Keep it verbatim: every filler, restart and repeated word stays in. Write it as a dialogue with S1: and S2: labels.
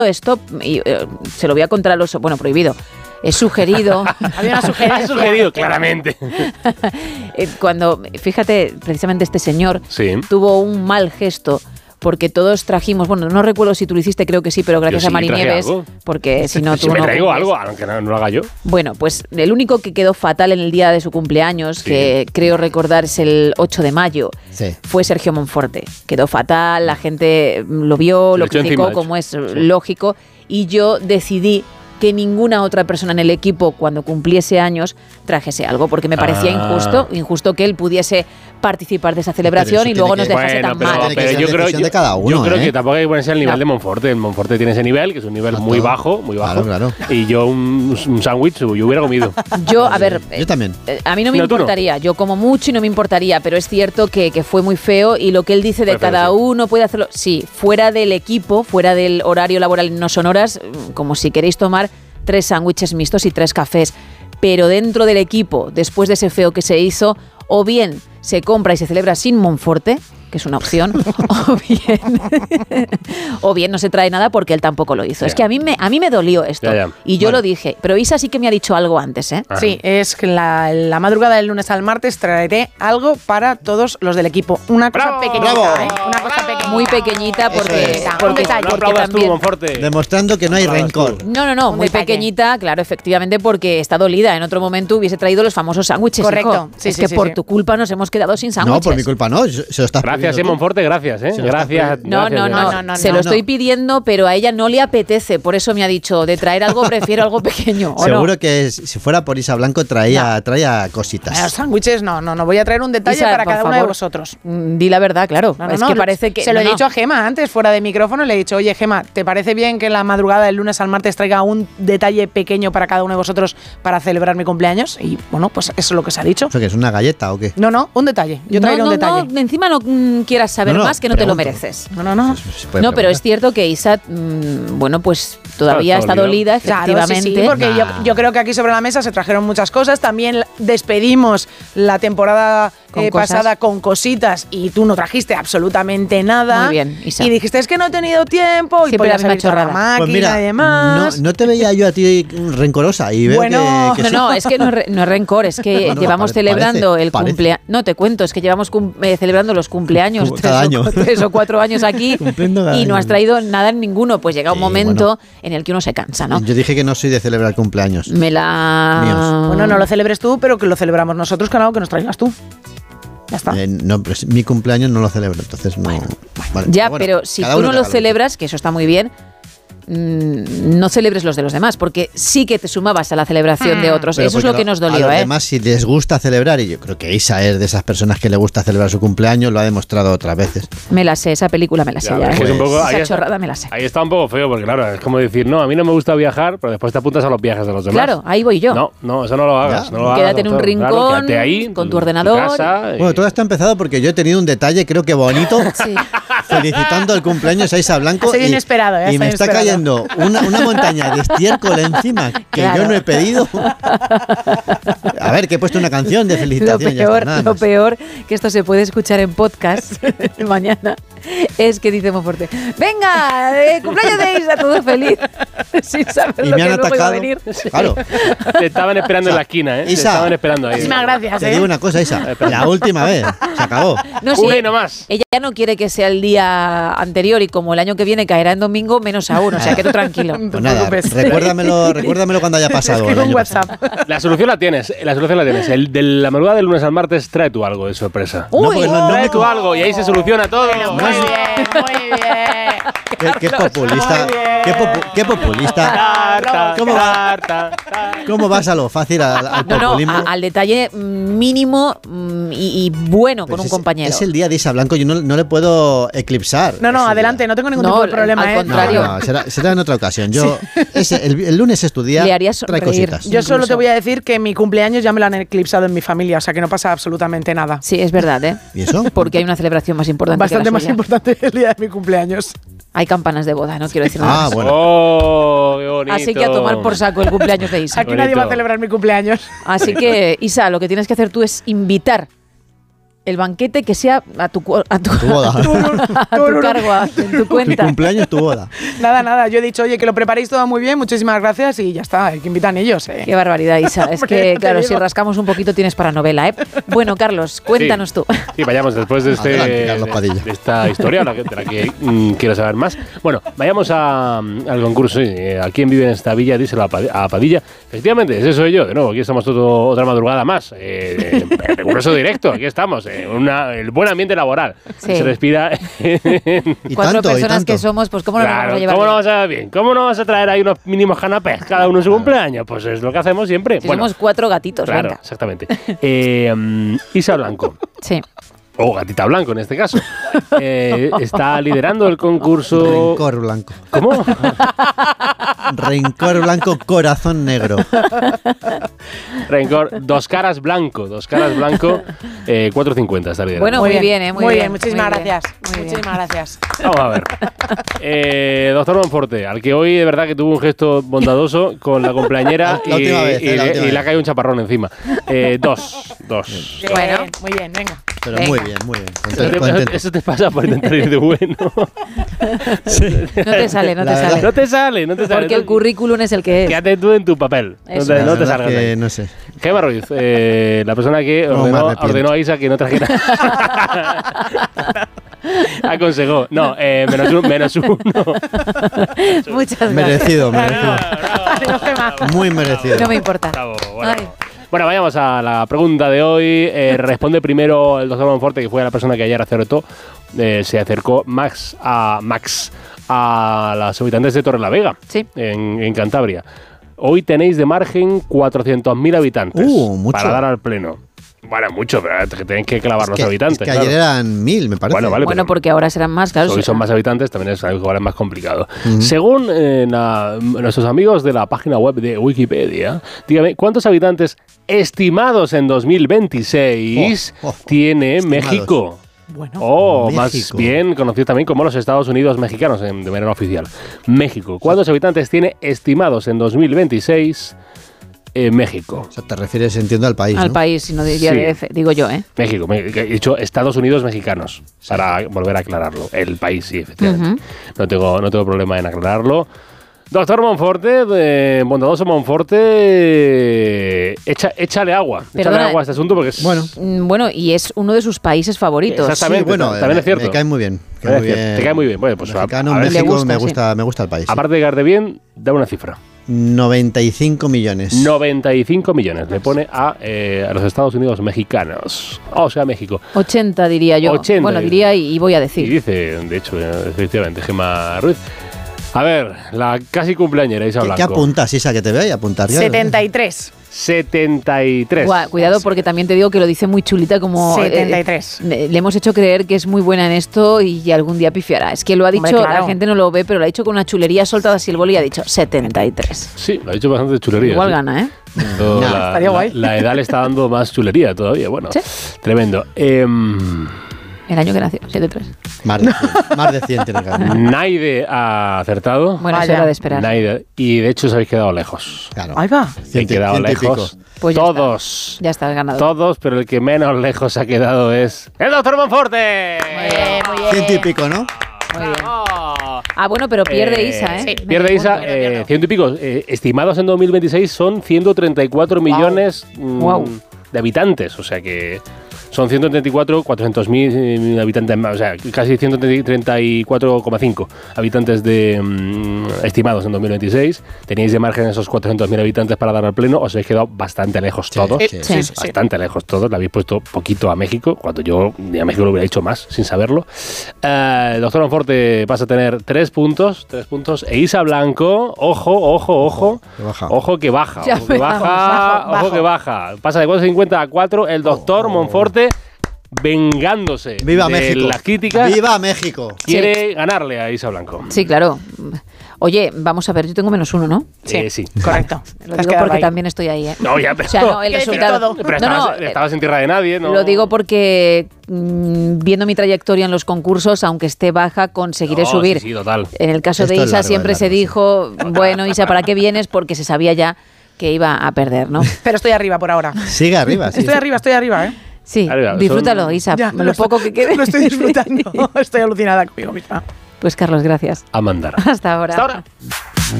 S1: esto, y eh, se lo voy a contar a los... Bueno, prohibido. He sugerido...
S2: Había una sugerencia.
S3: He sugerido, claramente.
S1: Cuando, fíjate, precisamente este señor
S3: sí.
S1: tuvo un mal gesto porque todos trajimos, bueno, no recuerdo si tú lo hiciste, creo que sí, pero gracias
S3: yo sí,
S1: a Mari Nieves,
S3: algo.
S1: porque si no
S3: si
S1: tú
S3: me
S1: no
S3: traigo
S1: cumples.
S3: algo, aunque no, no lo haga yo.
S1: Bueno, pues el único que quedó fatal en el día de su cumpleaños,
S3: sí.
S1: que creo recordar es el ocho de mayo,
S4: sí.
S1: fue Sergio Monforte. Quedó fatal, la gente lo vio,
S3: Se
S1: lo
S3: le echó
S1: criticó,
S3: encima,
S1: como es
S3: sí.
S1: lógico, y yo decidí que ninguna otra persona en el equipo, cuando cumpliese años, trajese algo, porque me parecía
S3: ah.
S1: injusto, injusto que él pudiese participar de esa celebración y luego nos
S4: que,
S1: dejase
S3: bueno,
S1: tan
S3: pero,
S1: mal.
S3: Pero yo creo, yo,
S4: de cada uno,
S3: yo creo
S4: ¿eh?
S3: que tampoco hay que ponerse al nivel
S1: no.
S3: de Monforte. El Monforte tiene ese nivel, que es un nivel
S4: Exacto.
S3: muy bajo, muy bajo.
S4: Claro, claro.
S3: Y yo un, un sándwich yo hubiera comido.
S1: Yo, a ver,
S4: Yo también.
S1: eh, a mí no me
S3: No, tú no.
S1: importaría, yo como mucho y no me importaría, pero es cierto que, que fue muy feo y lo que él dice de
S3: Fue feo,
S1: cada
S3: sí.
S1: uno puede hacerlo, sí, fuera del equipo, fuera del horario laboral, no son horas, como si queréis tomar tres sándwiches mixtos y tres cafés, pero dentro del equipo, después de ese feo que se hizo, o bien se compra y se celebra sin Monforte, que es una opción, o bien o bien no se trae nada porque él tampoco lo hizo.
S3: Ya.
S1: Es que a mí me a mí me dolió esto
S3: Ya, ya.
S1: y yo
S3: Bueno.
S1: lo dije, pero Isa sí que me ha dicho algo antes, ¿eh?
S3: Ah.
S2: Sí, es que la, la madrugada del lunes al martes traeré algo para todos los del equipo. Una cosa
S3: ¡Bravo!
S2: pequeñita,
S4: ¡Bravo!
S2: ¿eh? Una cosa pequeñita.
S1: Muy pequeñita porque,
S4: Eso es.
S1: porque,
S2: Un detalle.
S3: No
S1: porque
S3: aplaudas tú,
S1: también...
S3: Monforte.
S4: Demostrando que no hay
S3: Aplaudas
S4: rencor.
S3: tú.
S1: No, no, no,
S2: Un
S1: muy
S2: detalle.
S1: pequeñita, claro, efectivamente, porque está dolida. En otro momento hubiese traído los famosos sándwiches.
S2: Correcto.
S1: hijo.
S2: Sí,
S1: es
S2: sí,
S1: que
S2: sí,
S1: por
S2: sí.
S1: tu culpa nos hemos quedado sin sándwiches.
S4: No, por mi culpa no. Se lo estás
S3: Gracias, eh,
S4: pidiendo tú.
S3: Monforte, gracias, eh.
S4: Se lo estás
S3: Gracias.
S4: pidiendo.
S1: No, no,
S3: gracias,
S1: no,
S2: no, no, no,
S1: se lo
S2: no.
S1: estoy pidiendo, pero a ella no le apetece. Por eso me ha dicho, de traer algo prefiero algo pequeño. ¿o
S4: Seguro
S1: no?
S4: que si fuera por Isa Blanco traía, traía cositas.
S2: Los sándwiches, no, no, no. Voy a traer un detalle
S1: Isa,
S2: para
S1: por
S2: cada uno de
S1: favor.
S2: vosotros.
S1: Mm, Di la verdad, claro.
S2: No, no,
S1: es
S2: no,
S1: que parece que...
S2: Se lo he
S1: no, no.
S2: dicho a Gema antes, fuera de micrófono, le he dicho, oye, Gema, ¿te parece bien que la madrugada del lunes al martes traiga un detalle pequeño para cada uno de vosotros para celebrar mi cumpleaños? Y bueno, pues eso es lo que se ha dicho.
S4: ¿Eso qué es, una galleta o qué?
S2: No, no, un detalle. Yo
S1: no,
S2: traeré
S1: no,
S2: un detalle.
S1: no, encima no mm, quieras saber
S4: No, no,
S1: más que no te lo
S4: pregunto.
S1: mereces.
S2: No, no, no.
S4: Se puede
S1: No, pero es
S4: preguntar.
S1: cierto que Isa, mmm, bueno, pues todavía
S3: Está
S1: está dolida,
S2: Claro, sí,
S1: efectivamente.
S2: sí, porque yo,
S4: Nah.
S2: yo creo que aquí sobre la mesa se trajeron muchas cosas. También despedimos la temporada
S1: Con
S2: eh,
S1: cosas.
S2: pasada con cositas y tú no trajiste absolutamente nada.
S1: Muy bien, Isa.
S2: Y dijiste, es que no he tenido tiempo y
S1: Siempre
S2: podías
S1: la
S2: haber
S1: misma
S2: visto la
S1: chorrada.
S2: máquina
S4: Pues mira,
S2: y demás.
S4: no, no te veía yo a ti rencorosa y veo
S2: Bueno,
S4: que, que
S1: No,
S4: sí.
S1: no, es que no es, re- no es rencor, es que
S4: Bueno,
S1: llevamos
S4: parece,
S1: celebrando
S4: parece,
S1: el
S4: parece.
S1: cumpleaños. No, te cuento, es que llevamos cum- eh, celebrando los cumpleaños
S4: Como
S1: tres
S4: cada
S1: o,
S4: año.
S1: tres o cuatro años aquí
S4: Cumpliendo cada
S1: y no
S4: año.
S1: has traído nada en ninguno. Pues llega un
S4: Sí,
S1: momento en el que uno se cansa, ¿no?
S4: Yo dije que no soy de celebrar cumpleaños.
S1: Me la...
S4: Míos.
S2: Bueno, no lo celebres tú, pero que lo celebramos nosotros con algo que nos traigas tú. Ya está.
S4: Eh, no, pero es- mi cumpleaños no lo celebro, entonces no. Vale,
S1: Ya,
S4: bueno,
S1: pero si
S4: cada
S1: tú
S4: uno
S1: no
S4: que
S1: lo
S4: haga que
S1: celebras, que eso está muy bien, mm, no celebres los de los demás, porque sí que te sumabas a la celebración de otros.
S4: Pero
S1: Eso es
S4: porque
S1: lo que nos
S4: a
S1: dolió,
S4: los
S1: ¿eh?
S4: demás, si les gusta celebrar, y yo creo que Isa es de esas personas que le gusta celebrar su cumpleaños, lo ha demostrado otras veces.
S1: Me la sé, esa película me la sé
S3: Ya,
S1: ya.
S3: es que
S1: ¿eh?
S3: es un poco-
S1: Esa
S3: ahí está-
S1: chorrada me la sé.
S3: Ahí está un poco feo, porque claro, es como decir, no, a mí no me gusta viajar, pero después te apuntas a los viajes de los demás.
S1: Claro, ahí voy yo.
S3: No, no, eso no lo hagas.
S4: Ya.
S3: No lo
S1: Quédate
S3: hagas,
S1: en un
S3: doctor.
S1: rincón,
S3: Claro, quédate ahí,
S1: con
S3: en
S1: tu ordenador.
S3: casa y-
S4: Bueno, todo esto ha empezado porque yo he tenido un detalle, creo que bonito,
S1: Sí.
S4: felicitando el cumpleaños a Isa Blanco.
S2: Ha sido
S4: y,
S2: inesperado, ¿eh? Ha
S4: y
S2: sido
S4: me está
S2: inesperado.
S4: cayendo una, una montaña de estiércol encima que
S1: Claro.
S4: yo no he pedido. A ver, que he puesto una canción de
S1: Lo
S4: felicitación. ya está,
S1: peor,
S4: nada
S1: lo
S4: más.
S1: peor, que esto se puede escuchar en podcast mañana, es que dice Monforte, venga, eh, cumpleaños de Isa, todo feliz, sin saber
S4: Y
S1: lo
S4: me
S1: que
S4: han
S1: luego iba a
S4: atacado.
S1: venir.
S4: Claro.
S3: Te estaban esperando en la esquina, ¿eh? Te
S4: Isa.
S3: estaban esperando ahí.
S2: Muchísimas gracias,
S4: Te
S2: ¿eh?
S4: digo una cosa, Isa. La última vez. Se acabó.
S1: No,
S3: Una
S1: sí,
S3: y no más.
S1: ella no quiere que sea el día anterior y como el año que viene caerá en domingo, menos aún, o sea que tú tranquilo.
S2: No te
S4: Pues nada,
S2: preocupes.
S4: recuérdamelo, recuérdamelo cuando haya pasado.
S2: Escribe
S4: el
S2: un
S4: año
S2: WhatsApp.
S4: pasado.
S3: La solución la tienes, la solución la tienes. El de la madrugada del lunes al martes, trae tú algo de sorpresa.
S4: No, porque no- no
S3: trae
S4: me
S3: tú algo y ahí se soluciona todo.
S2: Muy bien, muy bien.
S4: Qué, qué populista. Qué, popu- qué populista.
S3: Tarta,
S4: ¿Cómo va?
S3: tarta, tarta.
S4: ¿Cómo vas a lo fácil al, al
S1: No, no,
S4: populismo?
S1: a- al detalle mínimo mm, y, y bueno
S4: Pues
S1: con un
S4: es,
S1: compañero.
S4: es el día de Isa Blanco, yo no, no le puedo eclipsar.
S2: No, no,
S4: ese
S2: adelante,
S4: día.
S2: no tengo ningún
S1: No,
S2: tipo de problema,
S1: al
S2: ¿eh?
S4: No,
S1: contrario.
S4: no, será, será en otra ocasión. Yo, ese, el, el lunes es tu día,
S1: Le haría
S4: trae
S1: sonreír.
S4: cositas.
S2: Yo solo
S1: Incluso.
S2: te voy a decir que mi cumpleaños ya me lo han eclipsado en mi familia, o sea que no pasa absolutamente nada.
S1: Sí, es verdad, ¿eh?
S4: ¿Y eso?
S1: Porque hay una celebración más importante
S2: Bastante
S1: que la
S2: más
S1: suya.
S2: importante el día de mi cumpleaños.
S1: Hay campanas de boda, no quiero decir nada
S4: Ah,
S1: más.
S4: bueno.
S3: Oh, qué bonito.
S1: Así que a tomar por saco el cumpleaños de Isa.
S2: Aquí nadie va a
S3: Bonito.
S2: celebrar mi cumpleaños.
S1: Así que, Isa, lo que tienes que hacer tú es invitar el banquete que sea a tu, a tu,
S4: Tu boda.
S1: a tu, a tu cargo, a- en tu
S4: Tu
S1: cuenta.
S4: cumpleaños, tu boda.
S2: Nada, nada, yo he dicho, oye, que lo preparéis todo muy bien, muchísimas gracias y ya está, que invitan ellos, ¿eh?
S1: Qué barbaridad, Isa. Es
S2: Hombre,
S1: que,
S2: ya te
S1: claro,
S2: digo.
S1: si rascamos un poquito tienes para novela, ¿eh? Bueno, Carlos, cuéntanos
S3: Sí.
S1: tú.
S3: Sí, vayamos después de, este,
S4: Adelante, Carlos Padilla.
S3: de, de esta historia, la que- de la que mm, quiero saber más. Bueno, vayamos a, al concurso. Sí, eh, ¿a quién vive en esta villa? Díselo a, Pad- a Padilla. Efectivamente, ese soy yo. De nuevo, aquí estamos todo, otra madrugada más. Eh, en concurso directo, aquí estamos. Eh, una, el buen ambiente laboral.
S1: Sí.
S3: Se respira.
S4: Y
S1: Cuatro
S4: tanto, y
S1: personas
S4: tanto.
S1: que somos, pues ¿cómo nos vamos a
S3: Claro,
S1: llevar
S3: ¿cómo no
S1: bien?
S3: vas a bien? ¿Cómo no vas a traer ahí unos mínimos canapés cada uno en su cumpleaños? Pues es lo que hacemos siempre.
S1: Si
S3: Bueno,
S1: somos cuatro gatitos,
S3: claro,
S1: venga.
S3: exactamente. Eh, mm, Isa Blanco.
S1: Sí.
S3: O Gatita Blanco en este caso. Eh, está liderando el concurso.
S4: Rencor blanco.
S3: ¿Cómo?
S4: Rencor blanco, corazón negro.
S3: Rencor, dos caras blanco. Dos caras blanco, eh, cuatro cincuenta está liderando.
S1: Bueno, muy bien, ¿eh? Muy
S2: Muy
S1: bien,
S2: bien, muchísimas
S1: muy bien,
S2: gracias.
S1: muy bien.
S2: Muchísimas gracias.
S3: Vamos a ver. Eh, doctor Monforte, al que hoy de verdad que tuvo un gesto bondadoso con la cumpleañera
S4: La
S3: y,
S4: última vez,
S3: y
S4: eh, la
S3: le-
S4: última
S3: y le
S4: vez.
S3: ha caído un chaparrón encima. Eh, dos. Dos.
S2: Bien,
S1: Bueno.
S2: muy bien, venga.
S4: Pero
S1: Venga.
S4: muy bien, muy bien.
S3: Eso
S4: Contento.
S3: te,
S4: contento.
S3: eso te pasa por intentar ir de bueno.
S1: No te sale, no te
S4: La verdad.
S1: sale.
S3: No te sale, no te sale.
S1: Porque el currículum es el que es.
S3: Quédate tú en tu papel. No
S1: Eso
S3: te,
S1: es.
S3: no
S4: La
S3: te
S4: verdad
S3: salgas.
S4: que
S3: de ahí.
S4: no sé.
S3: Gemma Ruiz, eh, la persona que
S4: No, me
S3: ordenó,
S4: arrepiento.
S3: ordenó a Isa que no trajera. Aconsejó. No, eh, menos, un, menos uno.
S1: Muchas gracias.
S4: Merecido, merecido.
S2: Adiós, Gemma.
S4: Muy merecido.
S1: No me importa.
S3: Bravo, bueno.
S1: Ay.
S3: Bueno, vayamos a la pregunta de hoy. Eh, responde primero el doctor Monforte, que fue la persona que ayer acertó. Eh, se acercó Max a Max a las habitantes de Torrelavega,
S1: Sí.
S3: en, en Cantabria. Hoy tenéis de margen cuatrocientos mil habitantes
S4: Uh, mucho.
S3: para dar al pleno. Bueno, mucho, pero que tenéis que clavar
S4: Es
S3: los
S4: que,
S3: habitantes.
S4: es que ayer
S3: claro.
S4: eran mil, me parece.
S3: Bueno, vale.
S1: Bueno,
S3: pero-
S1: porque ahora serán más, claro.
S3: Hoy
S1: sí.
S3: son más habitantes, también es algo igual es más complicado.
S4: Ujú.
S3: Según eh, la- nuestros amigos de la página web de Wikipedia, dígame, ¿cuántos habitantes estimados en dos mil veintiséis
S4: Oh, oh,
S3: tiene
S4: estimados.
S3: México?
S2: Bueno.
S3: O más
S4: México.
S3: bien conocido también como los Estados Unidos mexicanos en- de manera oficial. México. ¿Cuántos habitantes tiene estimados en dos mil veintiséis eh, México?
S4: O sea, te refieres, entiendo, al país,
S1: Al
S4: ¿no?
S1: país, si no diría
S3: Sí.
S1: D F, digo yo, ¿eh?
S3: México, me- he dicho Estados Unidos mexicanos, para volver a aclararlo. El país, sí, efectivamente. No tengo, no tengo problema en aclararlo. Doctor Monforte, eh, bondadoso Monforte, echa, échale agua. Échale
S1: Perdona.
S3: agua a este asunto porque es...
S4: Bueno,
S1: Mm, Bueno, y es uno de sus países favoritos.
S3: Exactamente.
S4: sí, bueno,
S3: también
S4: eh,
S3: es cierto.
S4: Me cae muy bien.
S3: También
S4: cae
S3: es
S4: muy
S3: cierto.
S4: bien.
S3: Te cae muy bien. Bueno, pues a-
S4: Mexicano,
S3: a ver si-
S4: México,
S1: Le gusta,
S4: me,
S1: sí.
S4: gusta, me gusta el país. sí.
S3: Aparte de quedarte bien, da una cifra.
S4: noventa y cinco millones.
S3: noventa y cinco millones le pone a, eh, a los Estados Unidos mexicanos. O sea, México.
S1: ochenta diría yo.
S3: ochenta.
S1: Bueno, diría y, y voy a
S3: Y
S1: decir.
S3: dice, de hecho, eh, efectivamente, Gemma Ruiz. A ver, la casi cumpleañera Isa
S4: ¿Qué,
S3: Blanco.
S4: qué apuntas, Isa? Que te vea y apuntar. ya.
S2: setenta y tres.
S3: setenta y tres.
S1: Guau, cuidado porque también te digo que lo dice muy chulita como... eh,
S2: setenta y tres.
S1: eh, le hemos hecho creer que es muy buena en esto y algún día pifiará. Es que lo ha dicho,
S2: Hombre, claro.
S1: la gente no lo ve, pero lo ha dicho con una chulería soltada así el boli y ha dicho setenta y tres.
S3: Sí, lo ha dicho bastante chulería.
S1: Igual
S3: sí.
S1: gana, ¿eh?
S3: Esto,
S4: Nah,
S3: la,
S2: estaría
S3: la-
S2: guay.
S3: la edad le está dando más chulería todavía. Bueno,
S1: Sí.
S3: tremendo. Em,
S1: El año que nació, setenta y tres.
S4: Más de cien, más de cien tiene que haber.
S3: Naide ha acertado.
S1: Bueno, eso
S2: Vaya.
S1: era de esperar.
S3: Naide. Y de hecho os habéis quedado lejos.
S4: Claro.
S2: Ahí va.
S3: He
S4: Ciento-
S3: quedado
S4: ciento y
S3: lejos.
S4: pico.
S1: Pues ya
S3: Todos.
S1: Ya está el ganador.
S3: Todos, pero el que menos lejos ha quedado es el doctor Monforte.
S2: Muy bien, muy bien.
S4: Ciento y pico, ¿no?
S1: Muy bien.
S3: ¡Bravo!
S1: Ah, bueno, pero pierde
S3: Eh,
S1: Isa, ¿eh?
S2: sí,
S1: Medio
S3: Pierde Isa,
S1: punto.
S3: eh, ciento y pico. Eh, estimados en dos mil veintiséis son ciento treinta y cuatro millones mm,
S1: Guau.
S3: de habitantes. O sea que son ciento treinta y cuatro, cuatrocientos mil habitantes más. O sea, casi ciento treinta y cuatro coma cinco habitantes de mm, estimados en dos mil veintiséis. Teníais de margen esos cuatrocientos mil habitantes para dar al pleno. Os habéis quedado bastante lejos
S4: Sí,
S3: todos.
S4: sí,
S1: Sí.
S2: sí.
S3: Bastante lejos todos, le habéis puesto poquito a México, cuando yo ni a México lo hubiera hecho más, sin saberlo. Eh, el doctor Monforte pasa a tener tres puntos, tres puntos. E Isa Blanco, ojo, ojo, ojo,
S4: Que baja.
S3: ojo que baja,
S1: Ya
S3: ojo que
S1: empezamos,
S3: baja,
S2: bajo,
S3: ojo
S2: bajo.
S3: que baja. Pasa de cuatro cincuenta a cuatro, el doctor Monforte vengándose
S4: ¡Viva
S3: de
S4: México!
S3: las críticas,
S4: ¡Viva México!
S3: quiere ganarle a Isa Blanco.
S1: Sí, claro. Oye, vamos a ver, yo tengo menos uno, ¿no?
S2: Sí,
S3: Eh, sí.
S2: correcto.
S1: Lo
S2: Te has
S1: digo
S2: quedado
S1: porque
S2: ahí.
S1: también estoy ahí, ¿eh?
S3: No, ya, pero,
S1: O sea, no, el
S2: Quiere decir
S1: resultado...
S2: todo.
S3: pero
S1: No,
S3: estabas,
S1: no, eh,
S3: estabas en tierra de nadie, ¿no?
S1: Lo digo porque mm, viendo mi trayectoria en los concursos, aunque esté baja, conseguiré
S3: No,
S1: subir.
S3: sí, sí, total.
S1: En el caso
S4: Esto
S1: de
S4: es
S1: Isa
S4: largo,
S1: siempre
S4: es
S1: se
S4: largo, sí.
S1: dijo, bueno, Isa, ¿para qué vienes? Porque se sabía ya que iba a perder, ¿no?
S2: Pero estoy arriba por ahora.
S4: Sigue arriba, sí.
S2: Estoy arriba, estoy arriba, ¿eh?
S1: Sí,
S3: Arriba,
S1: disfrútalo,
S3: son-
S1: Isa,
S2: Ya,
S1: lo,
S2: lo
S1: poco
S2: estoy-
S1: que quede.
S2: Lo estoy disfrutando. Estoy alucinada conmigo misma.
S1: Pues Carlos, gracias.
S3: A mandar.
S1: Hasta ahora.
S3: Hasta ahora.